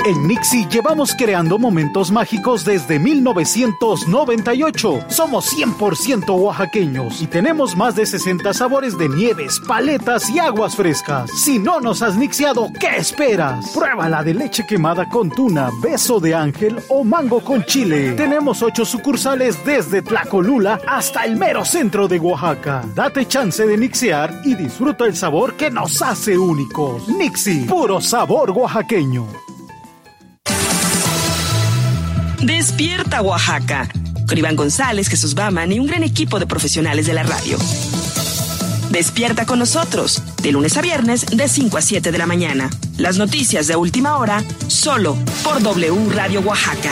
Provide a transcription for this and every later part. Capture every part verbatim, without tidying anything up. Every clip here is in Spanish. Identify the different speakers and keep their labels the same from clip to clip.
Speaker 1: En Nixie llevamos creando momentos mágicos desde mil novecientos noventa y ocho. Somos cien por ciento oaxaqueños y tenemos más de sesenta sabores de nieves, paletas y aguas frescas. Si no nos has nixiado, ¿qué esperas? Pruébala de leche quemada con tuna, beso de ángel o mango con chile. Tenemos ocho sucursales desde Tlacolula hasta el mero centro de Oaxaca. Date chance de nixiar y disfruta el sabor que nos hace únicos. Nixie, puro sabor oaxaqueño.
Speaker 2: Despierta Oaxaca, con Iván González, Jesús Baman y un gran equipo de profesionales de la radio. Despierta con nosotros, de lunes a viernes, de cinco a siete de la mañana. Las noticias de última hora, solo por W Radio Oaxaca.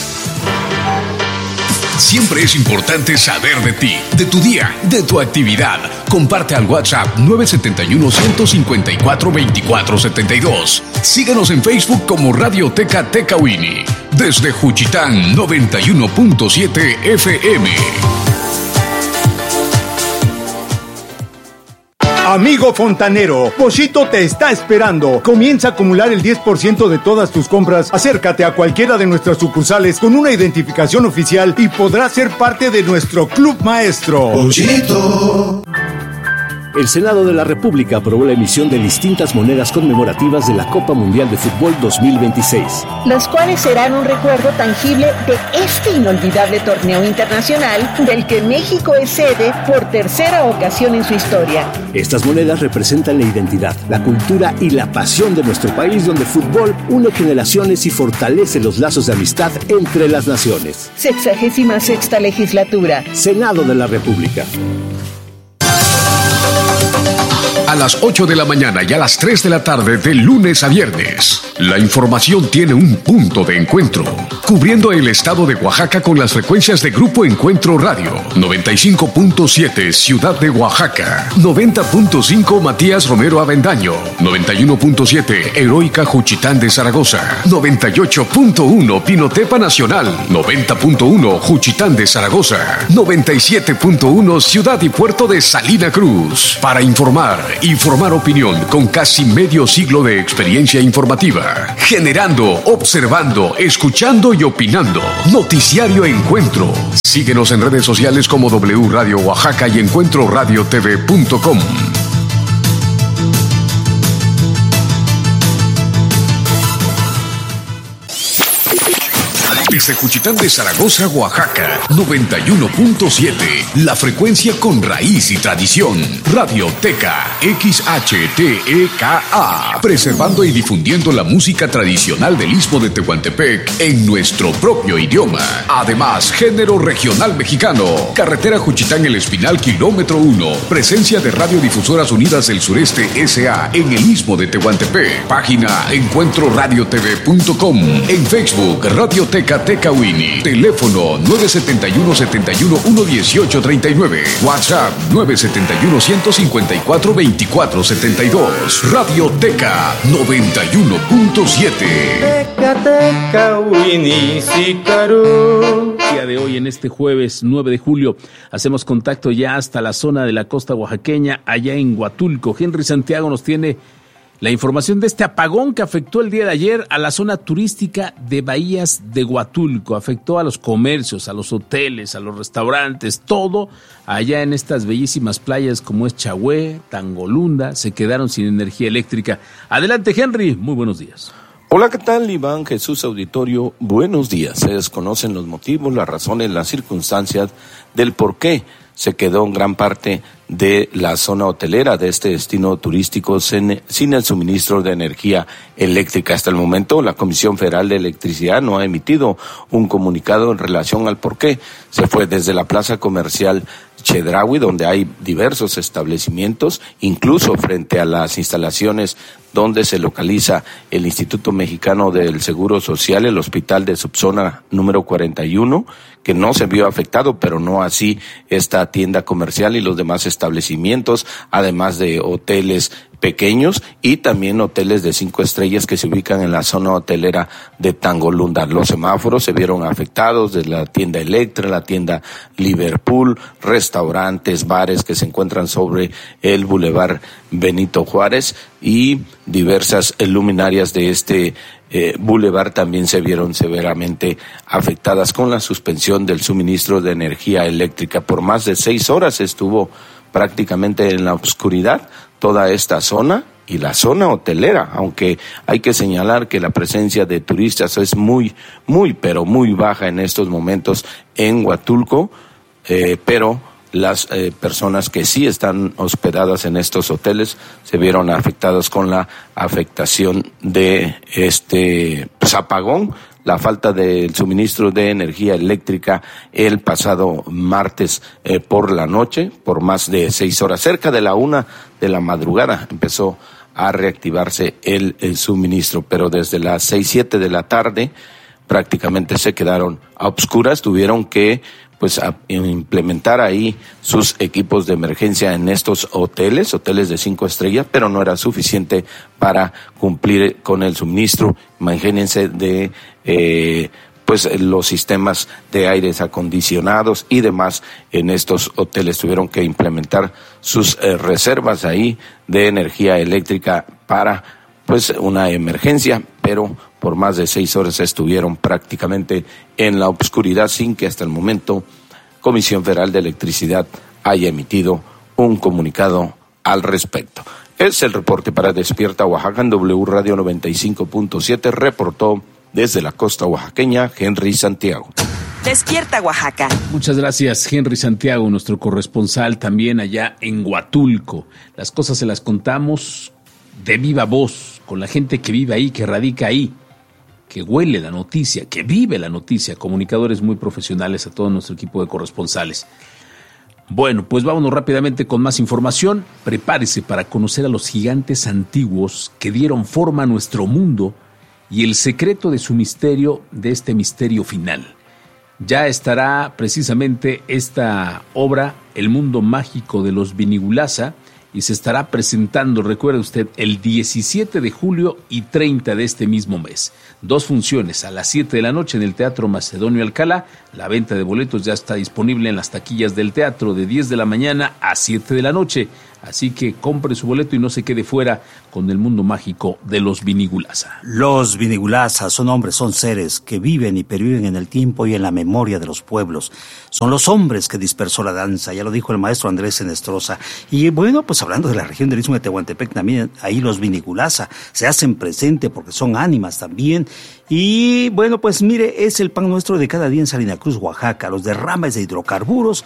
Speaker 3: Siempre es importante saber de ti, de tu día, de tu actividad. Comparte al WhatsApp nueve siete uno, uno cinco cuatro, dos cuatro siete dos. Síguenos en Facebook como Radioteca Tecauini. Desde Juchitán, noventa y uno punto siete F M.
Speaker 4: Amigo fontanero, Pochito te está esperando. Comienza a acumular el diez por ciento de todas tus compras. Acércate a cualquiera de nuestras sucursales con una identificación oficial y podrás ser parte de nuestro club maestro.
Speaker 5: Pochito. El Senado de la República aprobó la emisión de distintas monedas conmemorativas de la Copa Mundial de Fútbol dos mil veintiséis.
Speaker 6: Las cuales serán un recuerdo tangible de este inolvidable torneo internacional del que México es sede por tercera ocasión en su historia.
Speaker 5: Estas monedas representan la identidad, la cultura y la pasión de nuestro país, donde el fútbol une generaciones y fortalece los lazos de amistad entre las naciones.
Speaker 6: Sexagésima sexta legislatura.
Speaker 5: Senado de la República.
Speaker 3: A las ocho de la mañana y a las tres de la tarde de lunes a viernes. La información tiene un punto de encuentro, cubriendo el estado de Oaxaca con las frecuencias de Grupo Encuentro Radio, noventa y cinco punto siete Ciudad de Oaxaca, noventa punto cinco Matías Romero Avendaño, noventa y uno punto siete Heroica Juchitán de Zaragoza, noventa y ocho punto uno Pinotepa Nacional, noventa punto uno Juchitán de Zaragoza, noventa y siete punto uno Ciudad y Puerto de Salina Cruz. Para informar y formar opinión con casi medio siglo de experiencia informativa. Generando, observando, escuchando y opinando. Noticiario Encuentro. Síguenos en redes sociales como W Radio Oaxaca y encuentro radio t v punto com. Desde Juchitán de Zaragoza, Oaxaca, noventa y uno punto siete, la frecuencia con raíz y tradición. Radioteca X H T E K A, preservando y difundiendo la música tradicional del Istmo de Tehuantepec en nuestro propio idioma. Además, género regional mexicano. Carretera Juchitán El Espinal, kilómetro uno. Presencia de Radiodifusoras Unidas del Sureste S A en el Istmo de Tehuantepec. Página encuentro radio t v punto com. En Facebook, Radioteca Tecauini. Teléfono nueve siete uno, siete uno, uno uno ocho tres nueve. WhatsApp nueve siete uno, uno cinco cuatro, dos cuatro siete dos. Radioteca noventa y uno punto siete.
Speaker 7: El día de hoy, en este jueves nueve de julio, hacemos contacto ya hasta la zona de la costa oaxaqueña, allá en Huatulco. Henry Santiago nos tiene la información de este apagón que afectó el día de ayer a la zona turística de Bahías de Huatulco. Afectó a los comercios, a los hoteles, a los restaurantes, todo allá en estas bellísimas playas como es Chahué, Tangolunda, se quedaron sin energía eléctrica. Adelante, Henry, muy buenos días.
Speaker 8: Hola, ¿qué tal, Iván, Jesús, auditorio? Buenos días. Se desconocen los motivos, las razones, las circunstancias del por qué se quedó en gran parte de la zona hotelera de este destino turístico sin, sin el suministro de energía eléctrica. Hasta el momento, la Comisión Federal de Electricidad no ha emitido un comunicado en relación al por qué se fue desde la plaza comercial Chedraui, donde hay diversos establecimientos, incluso frente a las instalaciones donde se localiza el Instituto Mexicano del Seguro Social, el hospital de subzona número cuarenta y uno, que no se vio afectado, pero no así esta tienda comercial y los demás establecimientos, además de hoteles pequeños y también hoteles de cinco estrellas que se ubican en la zona hotelera de Tangolunda. Los semáforos se vieron afectados desde la tienda Electra, la tienda Liverpool, restaurantes, bares que se encuentran sobre el Boulevard Benito Juárez y diversas luminarias de este eh, boulevard también se vieron severamente afectadas con la suspensión del suministro de energía eléctrica. Por más de seis horas estuvo prácticamente en la oscuridad toda esta zona y la zona hotelera, aunque hay que señalar que la presencia de turistas es muy, muy, pero muy baja en estos momentos en Huatulco, eh, pero las eh, personas que sí están hospedadas en estos hoteles se vieron afectadas con la afectación de este pues, apagón, la falta del suministro de energía eléctrica el pasado martes eh, por la noche, por más de seis horas, cerca de la una de la madrugada empezó a reactivarse el, el suministro, pero desde las seis, siete de la tarde prácticamente se quedaron a obscuras, tuvieron que pues a implementar ahí sus equipos de emergencia en estos hoteles, hoteles de cinco estrellas, pero no era suficiente para cumplir con el suministro. Imagínense de eh, pues los sistemas de aires acondicionados y demás en estos hoteles. Tuvieron que implementar sus eh, reservas ahí de energía eléctrica para pues una emergencia, pero por más de seis horas estuvieron prácticamente en la oscuridad sin que hasta el momento Comisión Federal de Electricidad haya emitido un comunicado al respecto. Es el reporte para Despierta Oaxaca en W Radio noventa y cinco punto siete, reportó desde la costa oaxaqueña Henry Santiago.
Speaker 2: Despierta Oaxaca.
Speaker 7: Muchas gracias, Henry Santiago, nuestro corresponsal también allá en Huatulco. Las cosas se las contamos de viva voz, con la gente que vive ahí, que radica ahí, que huele la noticia, que vive la noticia, comunicadores muy profesionales, a todo nuestro equipo de corresponsales. Bueno, pues vámonos rápidamente con más información. Prepárese para conocer a los gigantes antiguos que dieron forma a nuestro mundo y el secreto de su misterio, de este misterio final. Ya estará precisamente esta obra, El mundo mágico de los Binigulasa, y se estará presentando, recuerde usted, el diecisiete de julio y treinta de este mismo mes. Dos funciones a las siete de la noche en el Teatro Macedonio Alcalá. La venta de boletos ya está disponible en las taquillas del teatro de diez de la mañana a siete de la noche. Así que compre su boleto y no se quede fuera con el mundo mágico de los Binigulasa.
Speaker 9: Los Binigulasa son hombres, son seres que viven y perviven en el tiempo y en la memoria de los pueblos. Son los hombres que dispersó la danza, ya lo dijo el maestro Andrés Enestrosa. Y bueno, pues hablando de la región del Istmo de Tehuantepec, también ahí los Binigulasa se hacen presente porque son ánimas también. Y bueno, pues mire, es el pan nuestro de cada día en Salina Cruz, Oaxaca. Los derrames de hidrocarburos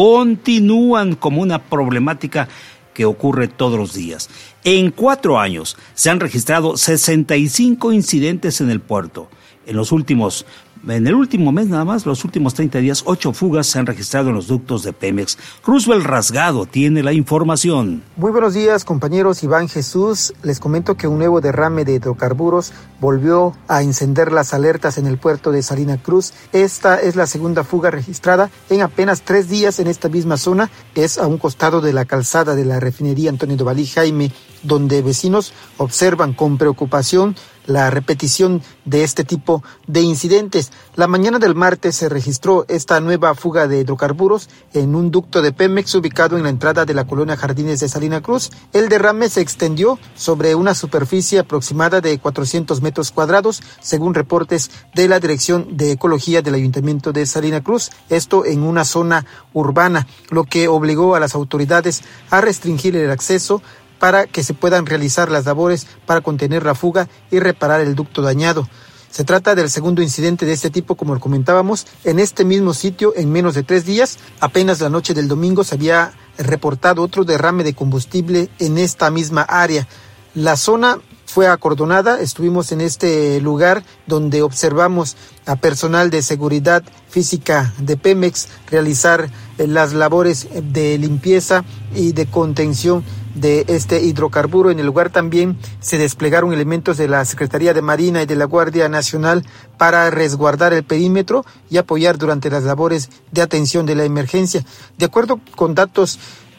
Speaker 9: continúan como una problemática que ocurre todos los días. En cuatro años se han registrado sesenta y cinco incidentes en el puerto. En los últimos, en el último mes nada más, los últimos treinta días, ocho fugas se han registrado en los ductos de Pemex. Roosevelt Rasgado tiene la información.
Speaker 10: Muy buenos días, compañeros. Iván Jesús, les comento que un nuevo derrame de hidrocarburos volvió a encender las alertas en el puerto de Salina Cruz. Esta es la segunda fuga registrada en apenas tres días en esta misma zona. Es a un costado de la calzada de la refinería Antonio de Valí Jaime, donde vecinos observan con preocupación la repetición de este tipo de incidentes. La mañana del martes se registró esta nueva fuga de hidrocarburos en un ducto de Pemex ubicado en la entrada de la colonia Jardines de Salina Cruz. El derrame se extendió sobre una superficie aproximada de cuatrocientos metros cuadrados, según reportes de la Dirección de Ecología del Ayuntamiento de Salina Cruz, esto en una zona urbana, lo que obligó a las autoridades a restringir el acceso para que se puedan realizar las labores para contener la fuga y reparar el ducto dañado. Se trata del segundo incidente de este tipo, como lo comentábamos, en este mismo sitio en menos de tres días. Apenas la noche del domingo se había reportado otro derrame de combustible en esta misma área. La zona fue acordonada, estuvimos en este lugar donde observamos a personal de seguridad física de Pemex realizar las labores de limpieza y de contención de este hidrocarburo. En el lugar también se desplegaron elementos de la Secretaría de Marina y de la Guardia Nacional para resguardar el perímetro y apoyar durante las labores de atención de la emergencia. De acuerdo con datos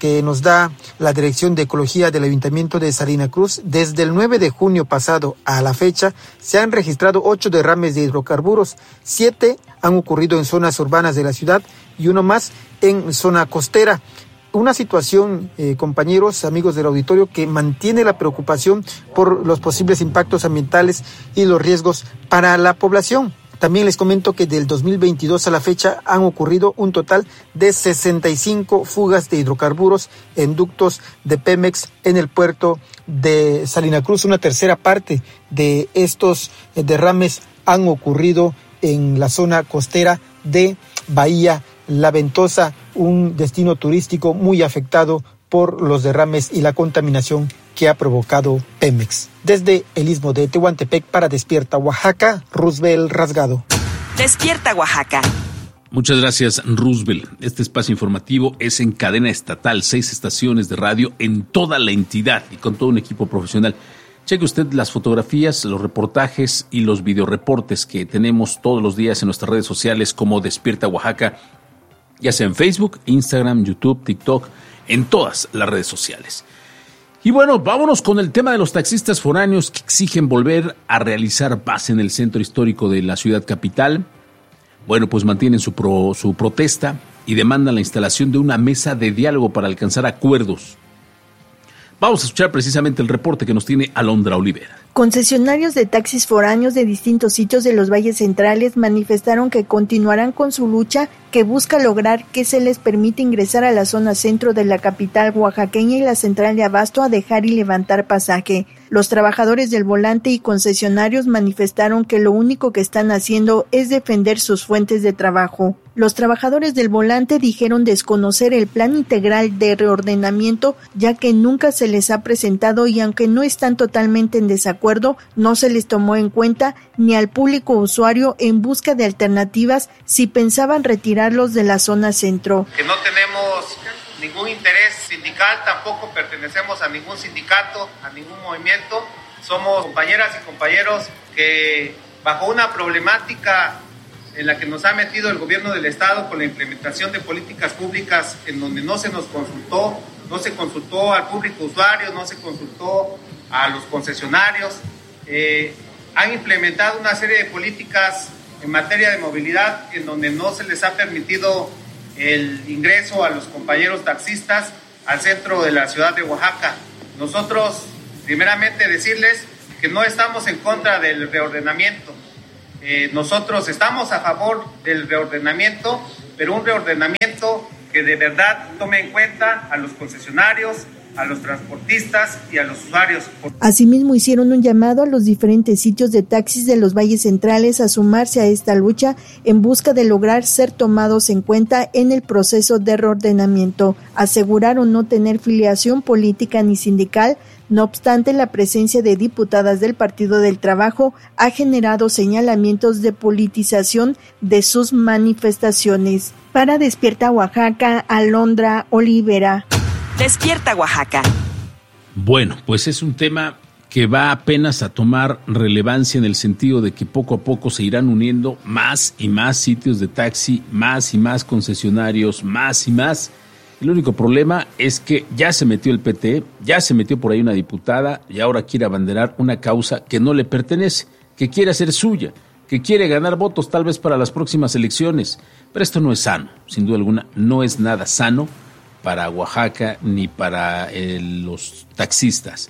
Speaker 10: que nos da la Dirección de Ecología del Ayuntamiento de Salina Cruz, desde el nueve de junio pasado a la fecha se han registrado ocho derrames de hidrocarburos, siete han ocurrido en zonas urbanas de la ciudad y uno más en zona costera. Una situación, eh, compañeros, amigos del auditorio, que mantiene la preocupación por los posibles impactos ambientales y los riesgos para la población. También les comento que del dos mil veintidós a la fecha han ocurrido un total de sesenta y cinco fugas de hidrocarburos en ductos de Pemex en el puerto de Salina Cruz. Una tercera parte de estos derrames han ocurrido en la zona costera de Bahía La Ventosa, un destino turístico muy afectado por los derrames y la contaminación que ha provocado Pemex. Desde el istmo de Tehuantepec para Despierta Oaxaca, Roosevelt Rasgado.
Speaker 2: Despierta Oaxaca.
Speaker 7: Muchas gracias, Roosevelt. Este espacio informativo es en cadena estatal, seis estaciones de radio en toda la entidad y con todo un equipo profesional. Cheque usted las fotografías, los reportajes y los videoreportes que tenemos todos los días en nuestras redes sociales como Despierta Oaxaca, ya sea en Facebook, Instagram, YouTube, TikTok, en todas las redes sociales. Y bueno, vámonos con el tema de los taxistas foráneos que exigen volver a realizar base en el centro histórico de la ciudad capital. Bueno, pues mantienen su, pro, su protesta y demandan la instalación de una mesa de diálogo para alcanzar acuerdos. Vamos a escuchar precisamente el reporte que nos tiene Alondra Olivera.
Speaker 11: Concesionarios de taxis foráneos de distintos sitios de los valles centrales manifestaron que continuarán con su lucha que busca lograr que se les permita ingresar a la zona centro de la capital oaxaqueña y la central de abasto a dejar y levantar pasaje. Los trabajadores del volante y concesionarios manifestaron que lo único que están haciendo es defender sus fuentes de trabajo. Los trabajadores del volante dijeron desconocer el plan integral de reordenamiento, ya que nunca se les ha presentado y aunque no están totalmente en desacuerdo, no se les tomó en cuenta ni al público usuario en busca de alternativas si pensaban retirarlos de la zona centro.
Speaker 12: Que no tenemos ningún interés sindical, tampoco pertenecemos a ningún sindicato, a ningún movimiento. Somos compañeras y compañeros que bajo una problemática en la que nos ha metido el gobierno del estado con la implementación de políticas públicas en donde no se nos consultó, no se consultó al público usuario, no se consultó a los concesionarios, eh, han implementado una serie de políticas en materia de movilidad en donde no se les ha permitido el ingreso a los compañeros taxistas al centro de la ciudad de Oaxaca. Nosotros, primeramente, decirles que no estamos en contra del reordenamiento. Eh, nosotros estamos a favor del reordenamiento, pero un reordenamiento que de verdad tome en cuenta a los concesionarios, a los transportistas y a los usuarios.
Speaker 11: Asimismo, hicieron un llamado a los diferentes sitios de taxis de los valles centrales a sumarse a esta lucha en busca de lograr ser tomados en cuenta en el proceso de reordenamiento. Aseguraron no tener filiación política ni sindical. No obstante, la presencia de diputadas del Partido del Trabajo ha generado señalamientos de politización de sus manifestaciones. Para Despierta Oaxaca, Alondra Olivera.
Speaker 2: Despierta Oaxaca.
Speaker 7: Bueno, pues es un tema que va apenas a tomar relevancia en el sentido de que poco a poco se irán uniendo más y más sitios de taxi, más y más concesionarios, más y más. El único problema es que ya se metió el P T, ya se metió por ahí una diputada y ahora quiere abanderar una causa que no le pertenece, que quiere hacer suya, que quiere ganar votos tal vez para las próximas elecciones. Pero esto no es sano, sin duda alguna, no es nada sano para Oaxaca ni para eh, los taxistas.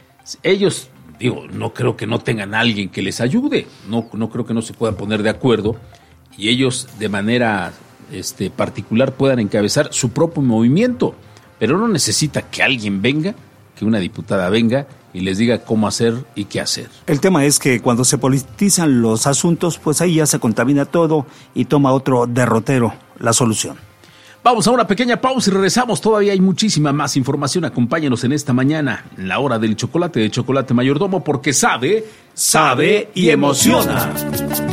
Speaker 7: Ellos, digo, no creo que no tengan a alguien que les ayude, no, no creo que no se puedan poner de acuerdo y ellos de manera este, particular puedan encabezar su propio movimiento, pero no necesita que alguien venga, que una diputada venga y les diga cómo hacer y qué hacer.
Speaker 9: El tema es que cuando se politizan los asuntos, pues ahí ya se contamina todo y toma otro derrotero la solución.
Speaker 7: Vamos a una pequeña pausa y regresamos. Todavía hay muchísima más información. Acompáñenos en esta mañana, en la hora del chocolate de Chocolate Mayordomo, porque sabe,
Speaker 9: sabe y emociona.